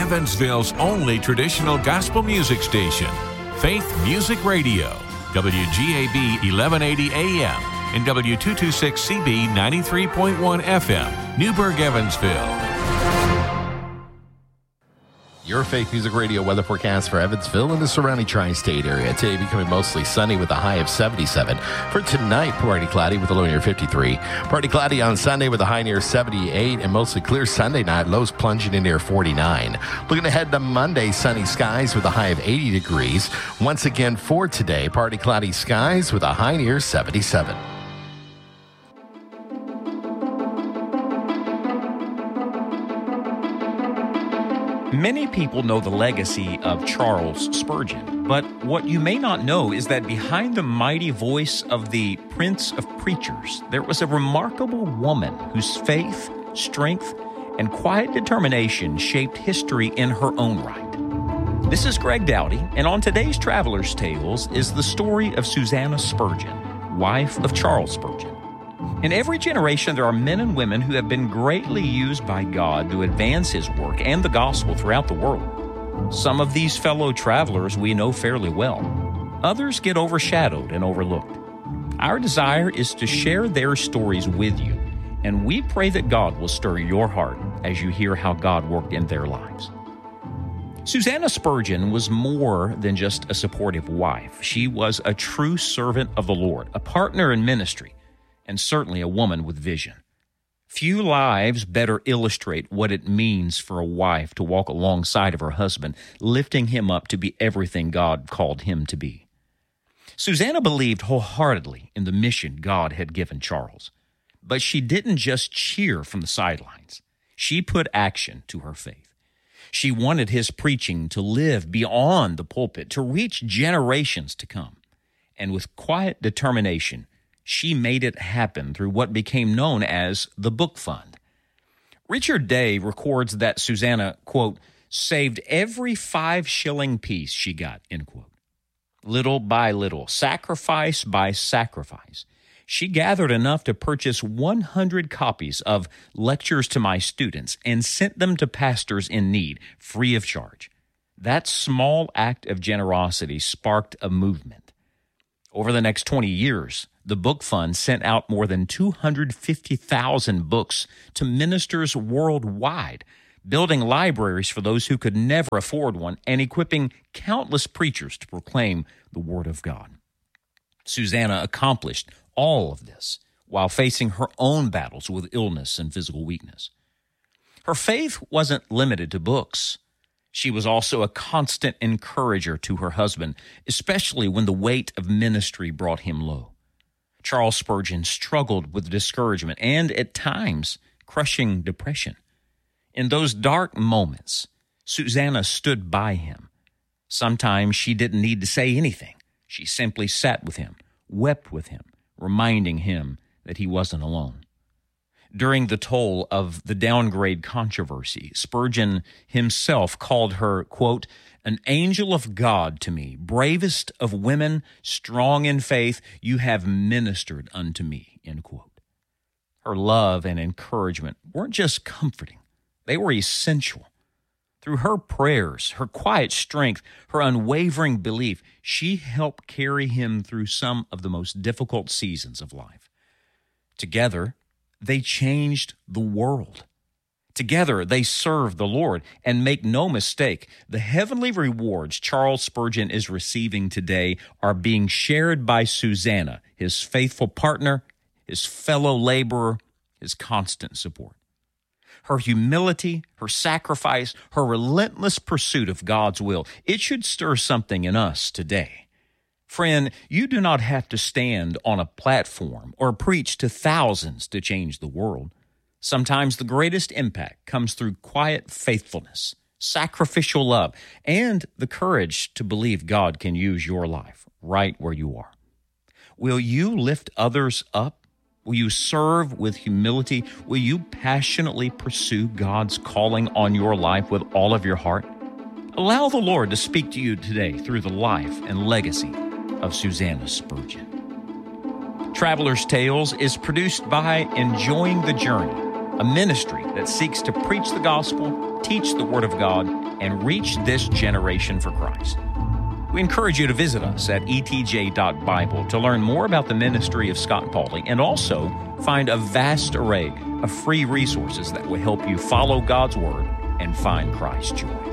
Evansville's only traditional gospel music station, Faith Music Radio, WGAB 1180 AM and W226CB 93.1 FM, Newburgh, Evansville. Your Faith Music Radio weather forecast for Evansville and the surrounding tri-state area. Today becoming mostly sunny with a high of 77. For tonight, partly cloudy with a low near 53. Partly cloudy on Sunday with a high near 78 and mostly clear Sunday night, lows plunging in near 49. Looking ahead to Monday, sunny skies with a high of 80 degrees. Once again for today, partly cloudy skies with a high near 77. Many people know the legacy of Charles Spurgeon, but what you may not know is that behind the mighty voice of the Prince of Preachers, there was a remarkable woman whose faith, strength, and quiet determination shaped history in her own right. This is Greg Dowdy, and on today's Traveler's Tales is the story of Susanna Spurgeon, wife of Charles Spurgeon. In every generation, there are men and women who have been greatly used by God to advance His work and the gospel throughout the world. Some of these fellow travelers we know fairly well. Others get overshadowed and overlooked. Our desire is to share their stories with you, and we pray that God will stir your heart as you hear how God worked in their lives. Susanna Spurgeon was more than just a supportive wife. She was a true servant of the Lord, a partner in ministry, and certainly a woman with vision. Few lives better illustrate what it means for a wife to walk alongside of her husband, lifting him up to be everything God called him to be. Susanna believed wholeheartedly in the mission God had given Charles, but she didn't just cheer from the sidelines. She put action to her faith. She wanted his preaching to live beyond the pulpit, to reach generations to come. And with quiet determination, she made it happen through what became known as the Book Fund. Richard Day records that Susanna, quote, saved every 5-shilling piece she got, end quote. Little by little, sacrifice by sacrifice, she gathered enough to purchase 100 copies of Lectures to My Students and sent them to pastors in need, free of charge. That small act of generosity sparked a movement. Over the next 20 years, the Book Fund sent out more than 250,000 books to ministers worldwide, building libraries for those who could never afford one and equipping countless preachers to proclaim the Word of God. Susanna accomplished all of this while facing her own battles with illness and physical weakness. Her faith wasn't limited to books. She was also a constant encourager to her husband, especially when the weight of ministry brought him low. Charles Spurgeon struggled with discouragement and, at times, crushing depression. In those dark moments, Susanna stood by him. Sometimes she didn't need to say anything. She simply sat with him, wept with him, reminding him that he wasn't alone. During the toll of the downgrade controversy, Spurgeon himself called her, quote, an angel of God to me, bravest of women, strong in faith, you have ministered unto me, end quote. Her love and encouragement weren't just comforting, they were essential. Through her prayers, her quiet strength, her unwavering belief, she helped carry him through some of the most difficult seasons of life. Together, they changed the world. Together, they served the Lord. And make no mistake, the heavenly rewards Charles Spurgeon is receiving today are being shared by Susanna, his faithful partner, his fellow laborer, his constant support. Her humility, her sacrifice, her relentless pursuit of God's will, it should stir something in us today. Friend, you do not have to stand on a platform or preach to thousands to change the world. Sometimes the greatest impact comes through quiet faithfulness, sacrificial love, and the courage to believe God can use your life right where you are. Will you lift others up? Will you serve with humility? Will you passionately pursue God's calling on your life with all of your heart? Allow the Lord to speak to you today through the life and legacy of Susanna Spurgeon. Traveler's Tales is produced by Enjoying the Journey, a ministry that seeks to preach the gospel, teach the Word of God, and reach this generation for Christ. We encourage you to visit us at etj.bible to learn more about the ministry of Scott Pauley and also find a vast array of free resources that will help you follow God's Word and find Christ's joy.